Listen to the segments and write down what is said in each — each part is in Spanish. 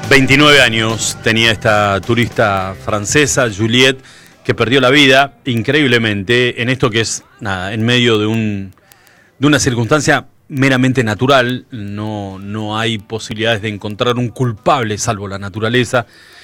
29 años tenía esta turista francesa, Juliette, que perdió la vida increíblemente en esto que es, nada, en medio de una circunstancia meramente natural. No hay posibilidades de encontrar un culpable salvo la naturaleza.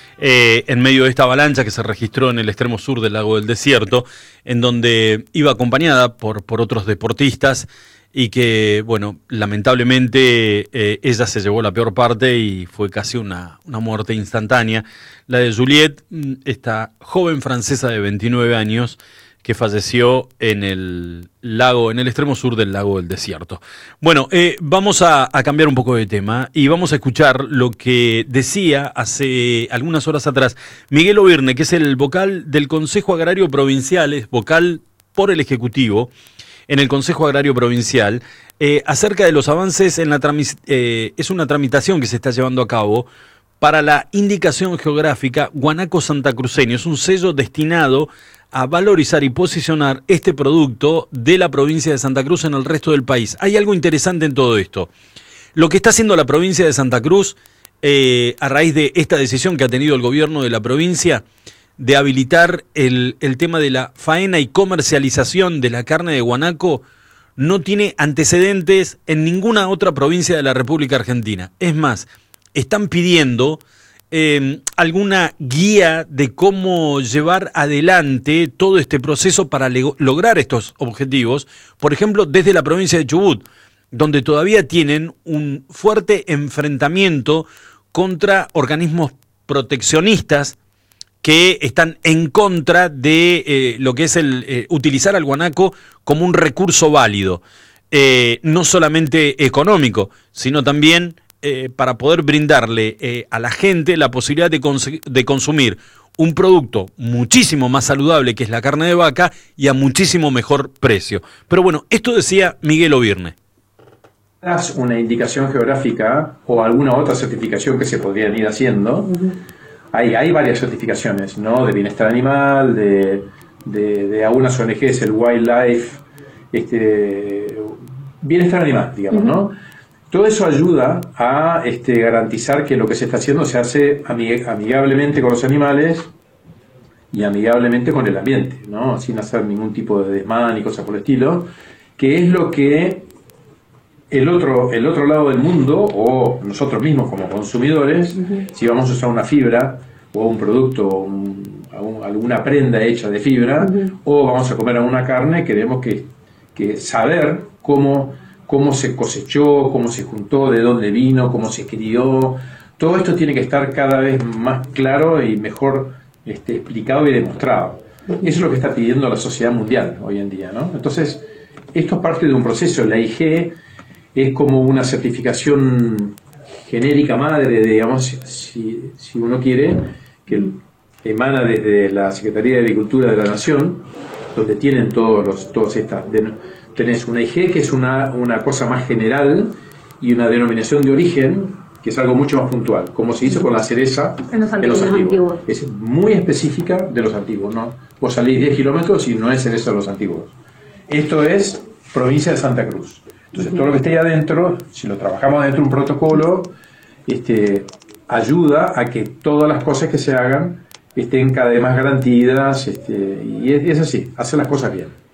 En medio de esta avalancha que se registró en el extremo sur del lago del Desierto, en donde iba acompañada por otros deportistas y que, bueno, lamentablemente ella se llevó la peor parte y fue casi una muerte instantánea. La de Juliette, esta joven francesa de 29 años que falleció en el lago, en el extremo sur del lago del Desierto. Bueno, vamos a cambiar un poco de tema y vamos a escuchar lo que decía hace algunas horas atrás Miguel Ovirne, que es el vocal del Consejo Agrario Provincial, es vocal por el Ejecutivo en el Consejo Agrario Provincial, acerca de los avances en es una tramitación que se está llevando a cabo para la indicación geográfica guanaco santacruceño. Es un sello destinado a valorizar y posicionar este producto de la provincia de Santa Cruz en el resto del país. Hay algo interesante en todo esto. Lo que está haciendo la provincia de Santa Cruz, a raíz de esta decisión que ha tenido el gobierno de la provincia, de habilitar el tema de la faena y comercialización de la carne de guanaco, no tiene antecedentes en ninguna otra provincia de la República Argentina. Es más, están pidiendo alguna guía de cómo llevar adelante todo este proceso para lograr estos objetivos, por ejemplo, desde la provincia de Chubut, donde todavía tienen un fuerte enfrentamiento contra organismos proteccionistas que están en contra de lo que es utilizar al guanaco como un recurso válido, no solamente económico, sino también para poder brindarle a la gente la posibilidad de consumir un producto muchísimo más saludable, que es la carne de vaca, y a muchísimo mejor precio. Pero bueno, esto decía Miguel Ovirne. Una indicación geográfica o alguna otra certificación que se podrían ir haciendo. Hay varias certificaciones, ¿no? De bienestar animal, de algunas ONGs, el Wildlife, bienestar animal, digamos, ¿no? Todo eso ayuda a garantizar que lo que se está haciendo se hace amigablemente con los animales y amigablemente con el ambiente, ¿no? Sin hacer ningún tipo de desmán y cosas por el estilo, que es lo que el otro lado del mundo, o nosotros mismos como consumidores, si vamos a usar una fibra o un producto, alguna prenda hecha de fibra, o vamos a comer alguna carne, queremos que saber cómo se cosechó, cómo se juntó, de dónde vino, cómo se crió. Todo esto tiene que estar cada vez más claro y mejor explicado y demostrado. Eso es lo que está pidiendo la sociedad mundial hoy en día, ¿no? Entonces, esto es parte de un proceso. La IG es como una certificación genérica madre, digamos, si uno quiere, que emana desde la Secretaría de Agricultura de la Nación, donde tienen todos estas. Tenés una IG, que es una cosa más general, y una denominación de origen, que es algo mucho más puntual, como se hizo con la cereza en los antiguos. Es muy específica de los antiguos, ¿no? Vos salís 10 kilómetros y no es cereza de los antiguos. Esto es provincia de Santa Cruz. Entonces, todo lo que esté ahí adentro, si lo trabajamos dentro de un protocolo, ayuda a que todas las cosas que se hagan estén cada vez más garantidas, y es así, hacer las cosas bien.